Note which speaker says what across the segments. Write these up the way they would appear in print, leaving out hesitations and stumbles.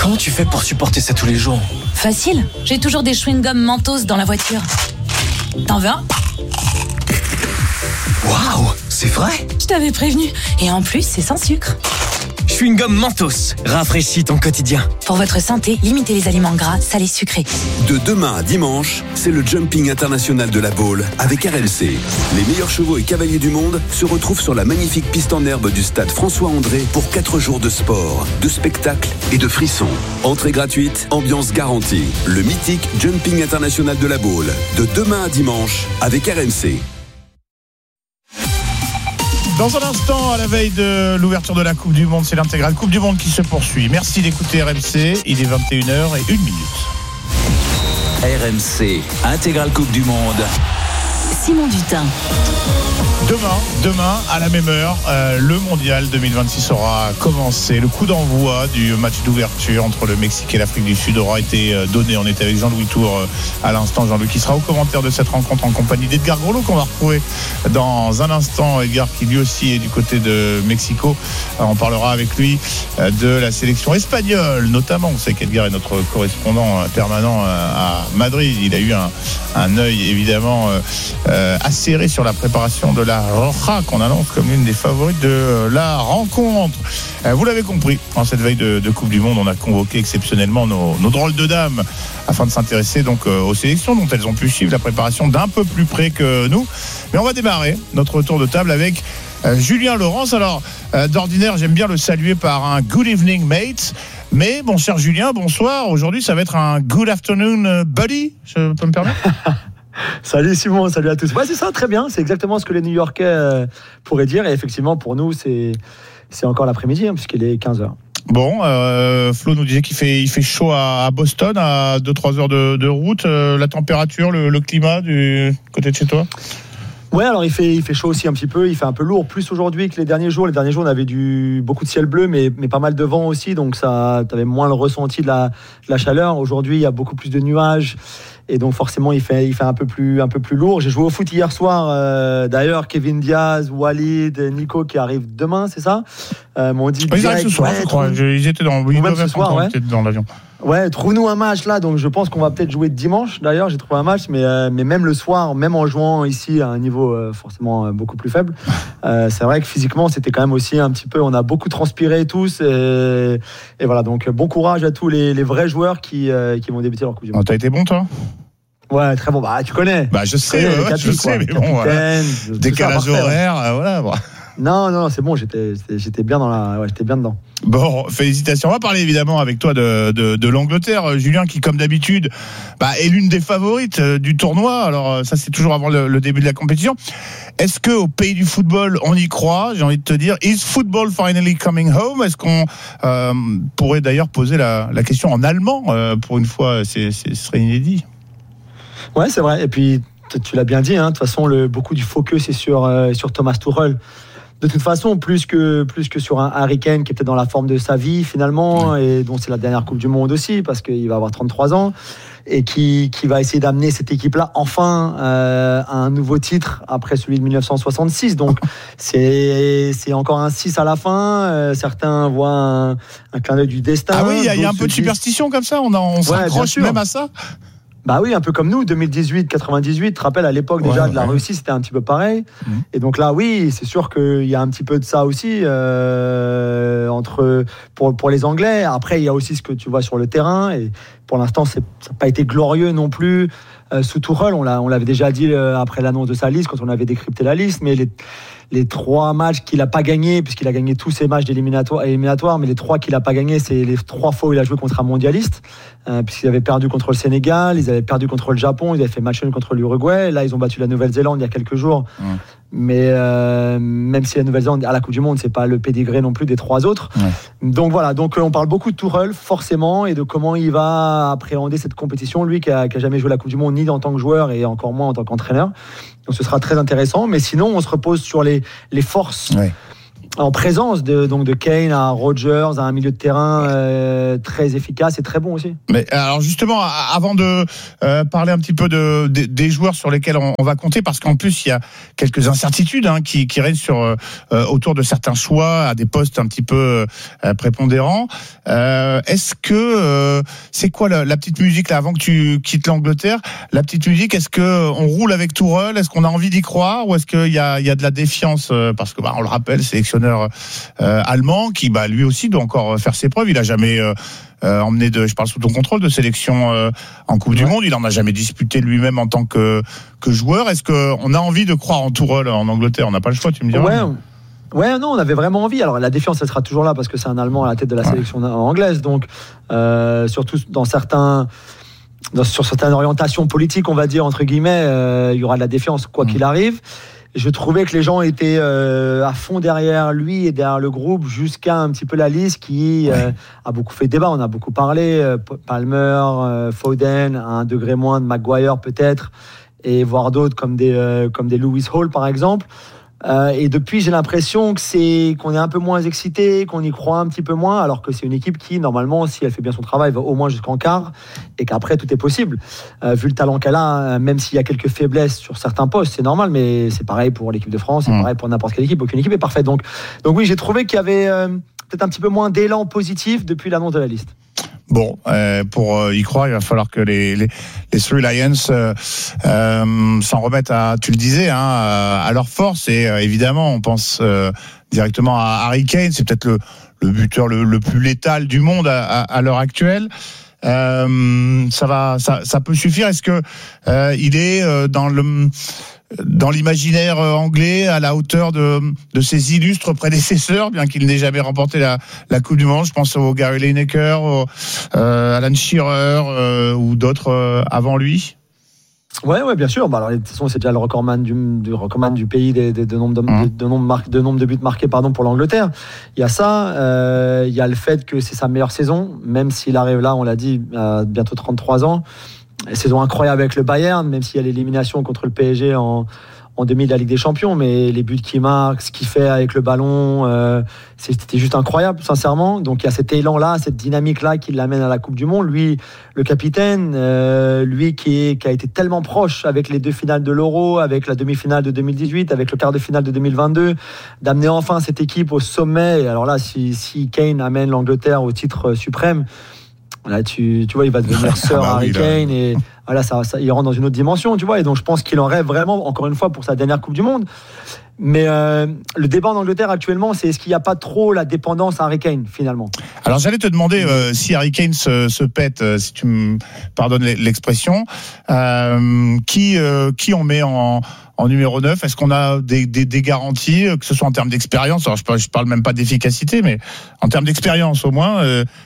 Speaker 1: Comment tu fais pour supporter ça tous les jours ?
Speaker 2: Facile, j'ai toujours des chewing-gums Mentos dans la voiture. T'en veux un ?
Speaker 1: Waouh, c'est vrai ?
Speaker 2: Je t'avais prévenu. Et en plus, c'est sans sucre.
Speaker 1: Chewing-gum Mentos, rafraîchis ton quotidien.
Speaker 2: Pour votre santé, limitez les aliments gras, salés, sucrés.
Speaker 3: De demain à dimanche, c'est le Jumping International de la Baule avec RMC. Les meilleurs chevaux et cavaliers du monde se retrouvent sur la magnifique piste en herbe du stade François-André pour 4 jours de sport, de spectacles et de frissons. Entrée gratuite, ambiance garantie. Le mythique Jumping International de la Baule. De demain à dimanche avec RMC.
Speaker 4: Dans un instant, à la veille de l'ouverture de la Coupe du Monde, c'est l'intégrale Coupe du Monde qui se poursuit. Merci d'écouter RMC, il est 21h01.
Speaker 5: RMC, intégrale Coupe du Monde.
Speaker 2: Simon Dutin.
Speaker 4: Demain, à la même heure, le Mondial 2026 aura commencé. Le coup d'envoi du match d'ouverture entre le Mexique et l'Afrique du Sud aura été donné. On était avec Jean-Louis Tour à l'instant. Jean-Louis qui sera au commentaire de cette rencontre en compagnie d'Edgar Groslo qu'on va retrouver dans un instant. Edgar qui lui aussi est du côté de Mexico. On parlera avec lui de la sélection espagnole notamment. Vous savez qu'Edgar est notre correspondant permanent à Madrid. Il a eu un œil évidemment acéré sur la préparation de la Roja qu'on annonce comme l'une des favorites de la rencontre. Vous l'avez compris, en cette veille de Coupe du Monde, on a convoqué exceptionnellement nos drôles de dames afin de s'intéresser donc aux sélections dont elles ont pu suivre la préparation d'un peu plus près que nous. Mais on va démarrer notre tour de table avec Julien Laurens. Alors, d'ordinaire, j'aime bien le saluer par un good evening, mate. Mais, mon cher Julien, bonsoir. Aujourd'hui, ça va être un good afternoon, buddy. Je peux me permettre ?
Speaker 6: Salut Simon, salut à tous. Ouais, c'est ça, très bien. C'est exactement ce que les New-Yorkais pourraient dire. Et effectivement, pour nous, c'est encore l'après-midi, puisqu'il est 15h.
Speaker 4: Bon, Flo nous disait qu'il fait chaud à Boston, à 2-3 heures de route. La température, le climat du côté de chez toi ?
Speaker 6: Ouais, alors il fait chaud aussi un petit peu, il fait un peu lourd, plus aujourd'hui que les derniers jours. Les derniers jours, on avait beaucoup de ciel bleu, mais pas mal de vent aussi, donc ça, t'avais moins le ressenti de la chaleur. Aujourd'hui, il y a beaucoup plus de nuages, et donc forcément, il fait un peu plus lourd. J'ai joué au foot hier soir, d'ailleurs, Kevin Diaz, Walid, Nico qui arrivent demain, c'est ça ? M'ont dit
Speaker 4: ils arrivent ce soir, je crois. Ils étaient dans l'avion.
Speaker 6: Ouais, trouve-nous un match là, donc je pense qu'on va peut-être jouer dimanche. D'ailleurs, j'ai trouvé un match, mais même le soir, même en jouant ici à un niveau forcément beaucoup plus faible, c'est vrai que physiquement, c'était quand même aussi un petit peu. On a beaucoup transpiré tous, et voilà. Donc bon courage à tous les vrais joueurs qui vont débuter leur Coupe du Monde.
Speaker 4: T'as été bon, toi ?
Speaker 6: Ouais, très bon. Bah, tu connais.
Speaker 4: Bah, je sais, mais bon, voilà. Décalage horaire, voilà. Bon.
Speaker 6: Non, c'est bon, j'étais bien j'étais bien dedans.
Speaker 4: Bon, félicitations. On va parler évidemment avec toi de l'Angleterre, Julien, qui comme d'habitude est l'une des favorites du tournoi. Alors ça, c'est toujours avant le début de la compétition. Est-ce qu'au pays du football, on y croit ? J'ai envie de te dire, is football finally coming home ? Est-ce qu'on pourrait d'ailleurs poser la question en allemand ? Pour une fois, ce serait inédit.
Speaker 6: Ouais, c'est vrai. Et puis, tu l'as bien dit, de toute façon, beaucoup du focus est sur Thomas Tuchel. De toute façon, plus que sur un Harry Kane qui était dans la forme de sa vie finalement, et dont c'est la dernière Coupe du Monde aussi, parce qu'il va avoir 33 ans, et qui va essayer d'amener cette équipe-là enfin à un nouveau titre après celui de 1966. Donc c'est encore un 6 à la fin. Certains voient un clin d'œil du destin.
Speaker 4: Ah oui, il y a un peu de superstition comme ça, on s'accroche même à ça.
Speaker 6: Bah oui, un peu comme nous, 2018, 98, tu te rappelles, à l'époque déjà de la Russie, c'était un petit peu pareil. Et donc là, oui, c'est sûr qu'il y a un petit peu de ça aussi pour les Anglais. Après, il y a aussi ce que tu vois sur le terrain. Et pour l'instant, ça n'a pas été glorieux non plus. Sous Tuchel, on l'avait déjà dit après l'annonce de sa liste, quand on avait décrypté la liste, mais les 3 matchs qu'il n'a pas gagnés, puisqu'il a gagné tous ses matchs éliminatoires, mais les 3 qu'il n'a pas gagnés, c'est les 3 fois où il a joué contre un mondialiste, puisqu'ils avaient perdu contre le Sénégal, ils avaient perdu contre le Japon, ils avaient fait match nul contre l'Uruguay, là ils ont battu la Nouvelle-Zélande il y a quelques jours. Mais même si la Nouvelle-Zélande à la Coupe du Monde, c'est pas le pédigré non plus des 3 autres. Donc voilà, on parle beaucoup de Tuchel forcément, et de comment il va appréhender cette compétition, lui qui a jamais joué la Coupe du Monde ni en tant que joueur et encore moins en tant qu'entraîneur. Donc ce sera très intéressant, mais sinon on se repose sur les forces en présence de Kane à Rodgers, à un milieu de terrain très efficace et très bon aussi.
Speaker 4: Mais alors justement, avant de parler un petit peu des joueurs sur lesquels on va compter, parce qu'en plus il y a quelques incertitudes qui règnent autour de certains choix à des postes un petit peu prépondérants. Est-ce que c'est quoi la petite musique là avant que tu quittes l'Angleterre? La petite musique, est-ce que on roule avec Tourelle? Est-ce qu'on a envie d'y croire, ou est-ce qu'il y a de la défiance, parce que on le rappelle, sélectionneur allemand qui lui aussi doit encore faire ses preuves. Il a jamais emmené je parle sous ton contrôle, de sélection en Coupe du Monde. Il en a jamais disputé lui-même en tant que joueur. Est-ce qu'on a envie de croire en Tourelle en Angleterre? On n'a pas le choix, tu me diras.
Speaker 6: Ouais, non, on avait vraiment envie. Alors la défiance, elle sera toujours là parce que c'est un Allemand à la tête de la sélection anglaise. Donc surtout sur certaines orientations politiques, on va dire entre guillemets, il y aura de la défiance quoi qu'il arrive. Je trouvais que les gens étaient à fond derrière lui et derrière le groupe, jusqu'à un petit peu la liste qui a beaucoup fait débat. On a beaucoup parlé, Palmer, Foden, à un degré moins de Maguire peut-être, et voire d'autres comme des Lewis Hall par exemple. Et depuis, j'ai l'impression qu'on est un peu moins excité, qu'on y croit un petit peu moins, alors que c'est une équipe qui, normalement, si elle fait bien son travail, va au moins jusqu'en quart, et qu'après, tout est possible. Vu le talent qu'elle a, même s'il y a quelques faiblesses sur certains postes, c'est normal, mais c'est pareil pour l'équipe de France, c'est pareil pour n'importe quelle équipe. Aucune équipe est parfaite. Donc oui, j'ai trouvé qu'il y avait peut-être un petit peu moins d'élan positif depuis l'annonce de la liste.
Speaker 4: Bon, pour y croire, il va falloir que les Three Lions s'en remettent tu le disais, à leur force. Et évidemment, on pense directement à Harry Kane. C'est peut-être le buteur le plus létal du monde à l'heure actuelle. Ça peut suffire. Est-ce que il est dans l'imaginaire anglais à la hauteur de ses illustres prédécesseurs, bien qu'il n'ait jamais remporté la Coupe du Monde? Je pense au Gary Lineker, Alan Shearer ou d'autres avant lui.
Speaker 6: Ouais, bien sûr. Alors, de toute façon, c'est déjà le recordman du pays de nombre de buts marqués, pour l'Angleterre. Il y a ça. Il y a le fait que c'est sa meilleure saison, même s'il arrive là, on l'a dit, à bientôt 33 ans. Saison incroyable avec le Bayern, même s'il y a l'élimination contre le PSG en demi de la Ligue des Champions, mais les buts qu'il marque, ce qu'il fait avec le ballon, c'était juste incroyable, sincèrement. Donc il y a cet élan-là, cette dynamique-là qui l'amène à la Coupe du Monde. Lui, le capitaine, lui qui a été tellement proche avec les 2 finales de l'Euro, avec la demi-finale de 2018, avec le quart de finale de 2022, d'amener enfin cette équipe au sommet. Et alors là, si Kane amène l'Angleterre au titre suprême, là, tu vois, il va devenir Sir Harry Kane, et voilà, ça, il rentre dans une autre dimension, tu vois. Et donc, je pense qu'il en rêve vraiment, encore une fois, pour sa dernière Coupe du Monde. Mais le débat en Angleterre actuellement, c'est est-ce qu'il n'y a pas trop la dépendance à Harry Kane, finalement? Alors,
Speaker 4: j'allais te demander si Harry Kane se pète, si tu me pardonnes l'expression, qui on met en numéro 9? Est-ce qu'on a des garanties, que ce soit en termes d'expérience? Alors, je parle même pas d'efficacité, mais en termes d'expérience, au moins,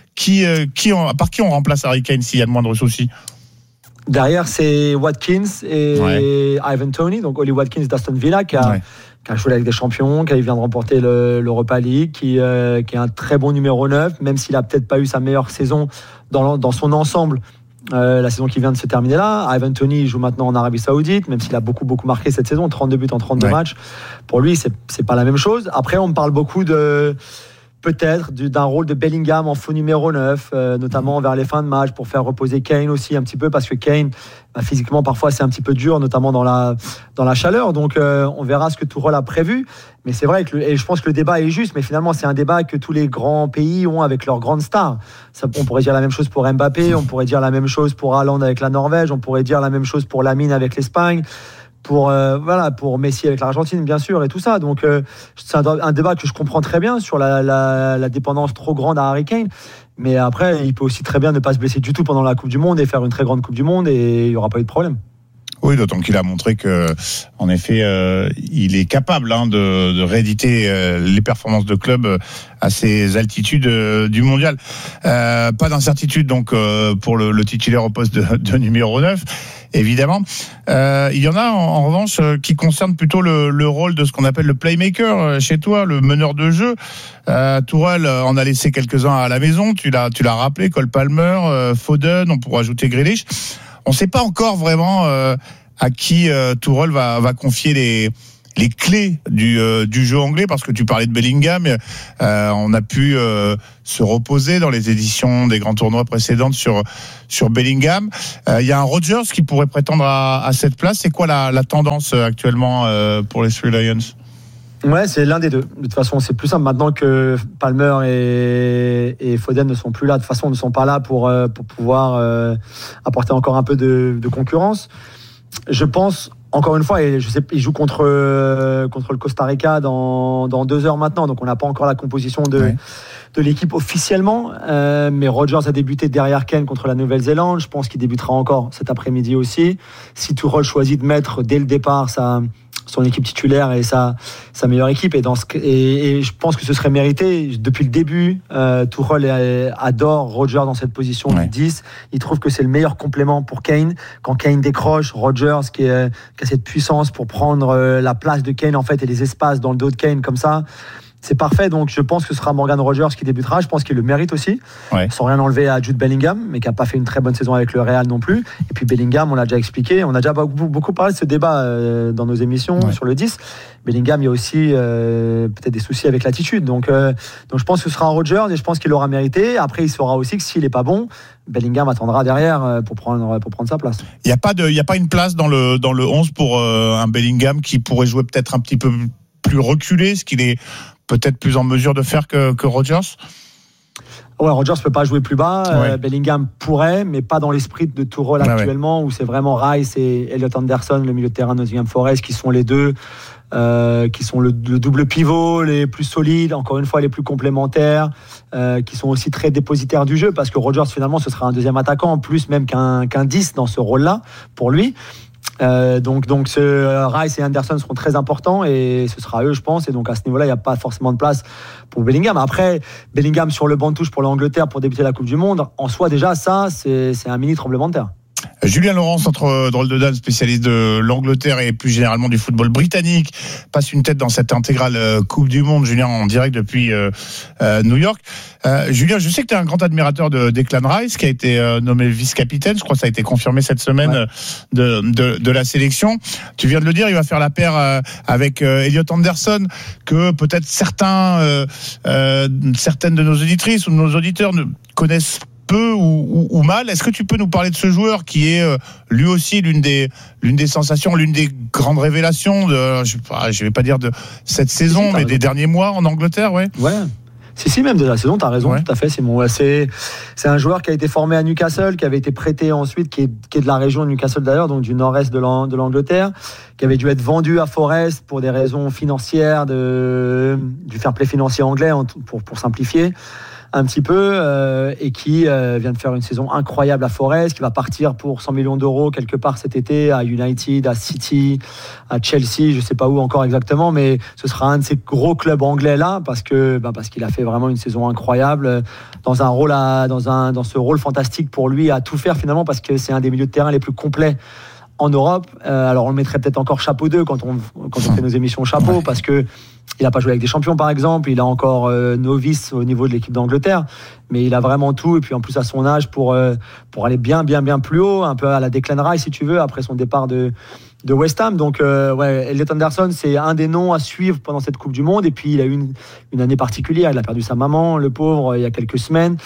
Speaker 4: par qui on remplace Harry Kane s'il y a le moindre souci?
Speaker 6: Derrière, c'est Watkins et Ivan Toney, donc Oli Watkins d'Aston Villa, qui a joué avec des champions, qui vient de remporter l'Europa League, qui est un très bon numéro 9, même s'il a peut-être pas eu sa meilleure saison dans son ensemble. La saison qui vient de se terminer là. Ivan Toney joue maintenant en Arabie Saoudite, même s'il a beaucoup marqué cette saison, 32 buts en 32 matchs. Pour lui, c'est pas la même chose. Après, on me parle beaucoup peut-être d'un rôle de Bellingham en faux numéro 9, notamment vers les fins de match, pour faire reposer Kane aussi un petit peu, parce que Kane, physiquement, parfois, c'est un petit peu dur, notamment dans la chaleur. Donc, on verra ce que Tourelle a prévu. Mais c'est vrai et je pense que le débat est juste, mais finalement, c'est un débat que tous les grands pays ont avec leurs grandes stars. On pourrait dire la même chose pour Mbappé, on pourrait dire la même chose pour Haaland avec la Norvège, on pourrait dire la même chose pour Lamine avec l'Espagne, pour Messi avec l'Argentine, bien sûr, et tout ça. Donc c'est un débat que je comprends très bien sur la dépendance trop grande à Harry Kane. Mais après, il peut aussi très bien ne pas se blesser du tout pendant la Coupe du Monde et faire une très grande Coupe du Monde, et il n'y aura pas eu de problème.
Speaker 4: Oui, d'autant qu'il a montré que, en effet, il est capable de rééditer les performances de club à ces altitudes du mondial. Pas d'incertitude donc pour le titulaire au poste de numéro 9, évidemment. Il y en a en revanche qui concernent plutôt le rôle de ce qu'on appelle le playmaker chez toi, le meneur de jeu. Tourelle en a laissé quelques-uns à la maison. Tu l'as rappelé, Cole Palmer, Foden, on pourrait ajouter Grealish. On ne sait pas encore vraiment à qui Tourelle va confier clés du jeu anglais, parce que tu parlais de Bellingham, on a pu se reposer dans les éditions des grands tournois précédentes sur Bellingham. Il y a un Rodgers qui pourrait prétendre à cette place. C'est quoi la tendance actuellement pour les Three Lions?
Speaker 6: Ouais, c'est l'un des deux. De toute façon, c'est plus simple maintenant que Palmer et Foden ne sont plus là. De toute façon, ne sont pas là pour pouvoir apporter encore un peu de concurrence. Je pense, encore une fois, et je sais, ils jouent contre le Costa Rica dans 2 heures maintenant, donc on n'a pas encore la composition de l'équipe officiellement. Mais Rodgers a débuté derrière Kane contre la Nouvelle-Zélande. Je pense qu'il débutera encore cet après-midi aussi. Si Tuchel choisit de mettre dès le départ son équipe titulaire et sa meilleure équipe, et je pense que ce serait mérité. Depuis le début, Tuchel adore Rodgers dans cette position du 10. Il trouve que c'est le meilleur complément pour Kane. Quand Kane décroche, Rodgers qui a cette puissance pour prendre la place de Kane en fait, et les espaces dans le dos de Kane comme ça, c'est parfait. Donc je pense que ce sera Morgan Rodgers qui débutera. Je pense qu'il le mérite aussi, sans rien enlever à Jude Bellingham, mais qui n'a pas fait une très bonne saison avec le Real non plus. Et puis Bellingham, on l'a déjà expliqué, on a déjà beaucoup parlé de ce débat dans nos émissions sur le 10. Bellingham, il y a aussi peut-être des soucis avec l'attitude. Donc je pense que ce sera Rodgers, et je pense qu'il l'aura mérité. Après, il saura aussi que s'il n'est pas bon, Bellingham attendra derrière pour prendre sa place. Il
Speaker 4: n'y a pas une place dans le 11 pour un Bellingham qui pourrait jouer peut-être un petit peu plus reculé, ce qu'il est peut-être plus en mesure de faire que Rodgers?
Speaker 6: Ouais, Rodgers ne peut pas jouer plus bas. Bellingham pourrait, mais pas dans l'esprit de Tuchel actuellement, où c'est vraiment Rice et Elliot Anderson, le milieu de terrain de Nottingham Forest, qui sont les deux, qui sont le double pivot, les plus solides, encore une fois les plus complémentaires, qui sont aussi très dépositaires du jeu, parce que Rodgers finalement ce sera un deuxième attaquant, en plus même qu'un 10 dans ce rôle-là pour lui. Donc Rice et Anderson seront très importants, et ce sera eux, je pense. Et donc à ce niveau-là, il n'y a pas forcément de place pour Bellingham. Après, Bellingham sur le banc de touche pour l'Angleterre pour débuter la Coupe du Monde, en soi déjà, ça c'est un mini tremblement de terre.
Speaker 4: Julien Laurence, notre drôle de dalle, spécialiste de l'Angleterre et plus généralement du football britannique, passe une tête dans cette intégrale Coupe du Monde. Julien, en direct depuis New York. Julien, je sais que tu es un grand admirateur de Declan Rice, qui a été nommé vice-capitaine. Je crois que ça a été confirmé cette semaine de la sélection. Tu viens de le dire, il va faire la paire avec Elliot Anderson, que peut-être certaines de nos auditrices ou de nos auditeurs ne connaissent peu ou mal. Est-ce que tu peux nous parler de ce joueur qui est lui aussi l'une des sensations, l'une des grandes révélations je vais pas dire de cette saison, mais des derniers mois en Angleterre? Ouais.
Speaker 6: Si, même de la saison, t'as raison, tout à fait, Simon. C'est un joueur qui a été formé à Newcastle, qui avait été prêté ensuite, qui est de la région de Newcastle d'ailleurs, donc du nord-est de l'Angleterre, qui avait dû être vendu à Forest pour des raisons financières, du fair play financier anglais, pour simplifier un petit peu, et qui vient de faire une saison incroyable à Forest, qui va partir pour 100 millions d'euros quelque part cet été à United, à City, à Chelsea, je sais pas où encore exactement, mais ce sera un de ces gros clubs anglais là, parce qu'il a fait vraiment une saison incroyable dans ce rôle fantastique pour lui, à tout faire finalement, parce que c'est un des milieux de terrain les plus complets en Europe. Alors on le mettrait peut-être encore chapeau 2 quand on fait nos émissions chapeau, parce que il n'a pas joué avec des champions par exemple, il a encore novice au niveau de l'équipe d'Angleterre, mais il a vraiment tout, et puis en plus à son âge pour aller bien plus haut, un peu à la Declan Rice si tu veux, après son départ de West Ham. Donc Elliot Anderson, c'est un des noms à suivre pendant cette Coupe du Monde, et puis il a eu une année particulière, il a perdu sa maman, le pauvre, il y a quelques semaines,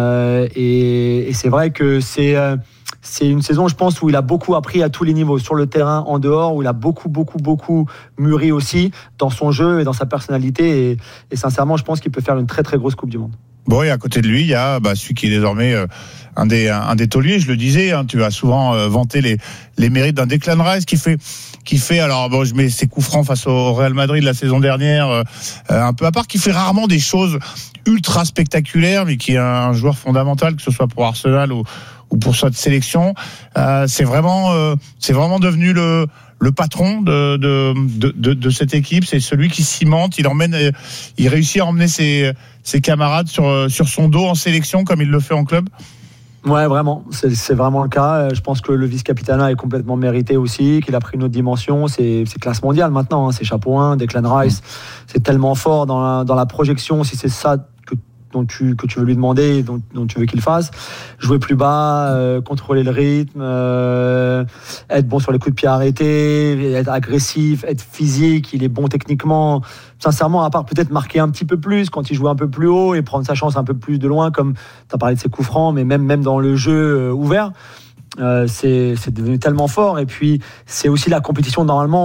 Speaker 6: et c'est vrai que c'est une saison, je pense, où il a beaucoup appris à tous les niveaux, sur le terrain, en dehors, où il a beaucoup mûri aussi dans son jeu et dans sa personnalité, et sincèrement, je pense qu'il peut faire une très très grosse Coupe du Monde.
Speaker 4: Bon, et à côté de lui, il y a celui qui est désormais un des tauliers, je le disais, tu as souvent vanté les mérites d'un Declan Rice qui fait alors je mets ses coups francs face au Real Madrid la saison dernière, un peu à part, qui fait rarement des choses ultra spectaculaires, mais qui est un joueur fondamental, que ce soit pour Arsenal ou pour cette sélection. C'est vraiment devenu le patron de cette équipe. C'est celui qui cimente, il réussit à emmener ses camarades sur son dos en sélection, comme il le fait en club.
Speaker 6: Ouais, vraiment, c'est vraiment le cas. Je pense que le vice-capitana est complètement mérité aussi, qu'il a pris une autre dimension. C'est classe mondiale maintenant, c'est chapeau 1, Declan Rice. C'est tellement fort dans la projection, si c'est ça que que tu veux lui demander, dont tu veux qu'il fasse. Jouer plus bas, contrôler le rythme, être bon sur les coups de pied arrêtés, être agressif, être physique. Il est bon techniquement. Sincèrement, à part peut-être marquer un petit peu plus quand il joue un peu plus haut et prendre sa chance un peu plus de loin, comme tu as parlé de ses coups francs, mais même dans le jeu ouvert, c'est devenu tellement fort. Et puis, c'est aussi la compétition normalement.